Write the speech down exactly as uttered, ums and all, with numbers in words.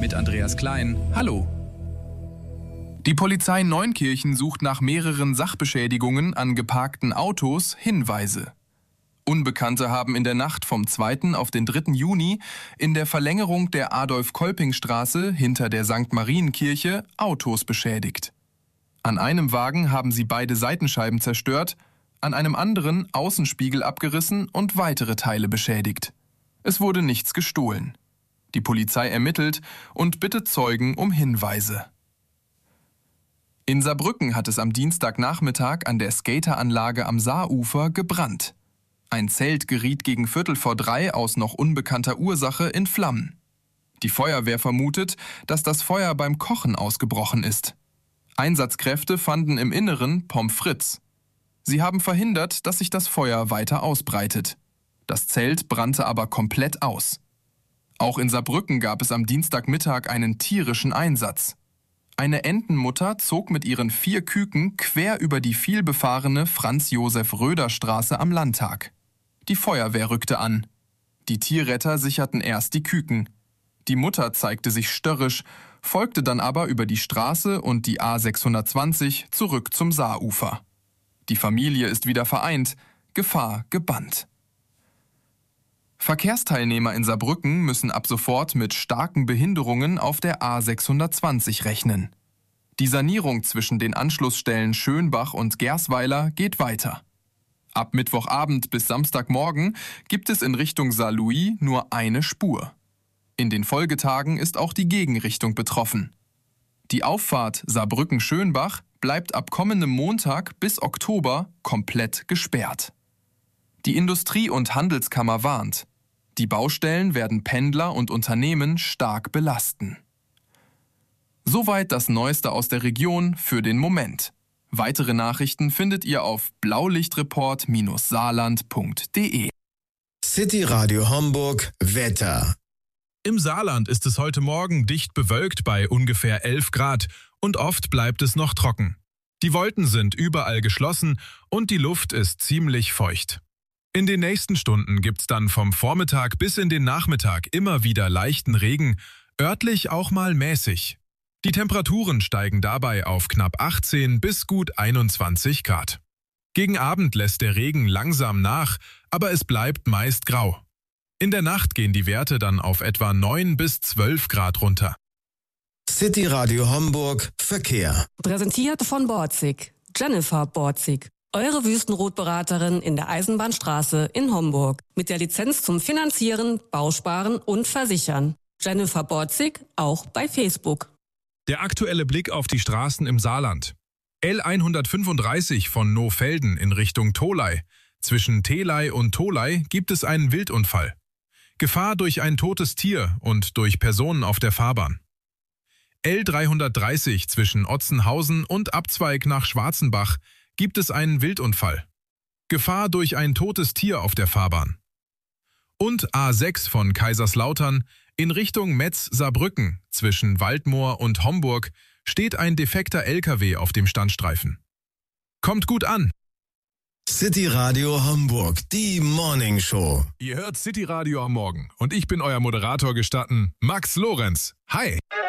mit Andreas Klein. Hallo. Die Polizei Neunkirchen sucht nach mehreren Sachbeschädigungen an geparkten Autos Hinweise. Unbekannte haben in der Nacht vom zweiten auf den dritten Juni in der Verlängerung der Adolf-Kolping-Straße hinter der Sankt Marienkirche Autos beschädigt. An einem Wagen haben sie beide Seitenscheiben zerstört, an einem anderen Außenspiegel abgerissen und weitere Teile beschädigt. Es wurde nichts gestohlen. Die Polizei ermittelt und bittet Zeugen um Hinweise. In Saarbrücken hat es am Dienstagnachmittag an der Skateranlage am Saarufer gebrannt. Ein Zelt geriet gegen Viertel vor drei aus noch unbekannter Ursache in Flammen. Die Feuerwehr vermutet, dass das Feuer beim Kochen ausgebrochen ist. Einsatzkräfte fanden im Inneren Pommes frites. Sie haben verhindert, dass sich das Feuer weiter ausbreitet. Das Zelt brannte aber komplett aus. Auch in Saarbrücken gab es am Dienstagmittag einen tierischen Einsatz. Eine Entenmutter zog mit ihren vier Küken quer über die vielbefahrene Franz-Josef-Röder-Straße am Landtag. Die Feuerwehr rückte an. Die Tierretter sicherten erst die Küken. Die Mutter zeigte sich störrisch, folgte dann aber über die Straße und die A sechshundertzwanzig zurück zum Saarufer. Die Familie ist wieder vereint, Gefahr gebannt. Verkehrsteilnehmer in Saarbrücken müssen ab sofort mit starken Behinderungen auf der A sechshundertzwanzig rechnen. Die Sanierung zwischen den Anschlussstellen Schönbach und Gersweiler geht weiter. Ab Mittwochabend bis Samstagmorgen gibt es in Richtung Saarlouis nur eine Spur. In den Folgetagen ist auch die Gegenrichtung betroffen. Die Auffahrt Saarbrücken-Schönbach bleibt ab kommendem Montag bis Oktober komplett gesperrt. Die Industrie- und Handelskammer warnt, die Baustellen werden Pendler und Unternehmen stark belasten. Soweit das Neueste aus der Region für den Moment. Weitere Nachrichten findet ihr auf blaulichtreport saarland punkt de. City Radio Homburg Wetter. Im Saarland ist es heute Morgen dicht bewölkt bei ungefähr elf Grad und oft bleibt es noch trocken. Die Wolken sind überall geschlossen und die Luft ist ziemlich feucht. In den nächsten Stunden gibt's dann vom Vormittag bis in den Nachmittag immer wieder leichten Regen, örtlich auch mal mäßig. Die Temperaturen steigen dabei auf knapp achtzehn bis gut einundzwanzig Grad. Gegen Abend lässt der Regen langsam nach, aber es bleibt meist grau. In der Nacht gehen die Werte dann auf etwa neun bis zwölf Grad runter. City Radio Homburg Verkehr. Präsentiert von Borzig. Jennifer Borzig. Eure Wüstenrotberaterin in der Eisenbahnstraße in Homburg. Mit der Lizenz zum Finanzieren, Bausparen und Versichern. Jennifer Borzig auch bei Facebook. Der aktuelle Blick auf die Straßen im Saarland. L hundertfünfunddreißig von Nohfelden in Richtung Tholey. Zwischen Telei und Tholey gibt es einen Wildunfall. Gefahr durch ein totes Tier und durch Personen auf der Fahrbahn. L dreihundertdreißig zwischen Otzenhausen und Abzweig nach Schwarzenbach gibt es einen Wildunfall. Gefahr durch ein totes Tier auf der Fahrbahn. Und A sechs von Kaiserslautern in Richtung Metz-Saarbrücken zwischen Waldmoor und Homburg steht ein defekter L K W auf dem Standstreifen. Kommt gut an! City Radio Homburg, die Morning Show. Ihr hört City Radio am Morgen und ich bin euer Moderator gestatten, Max Lorenz. Hi!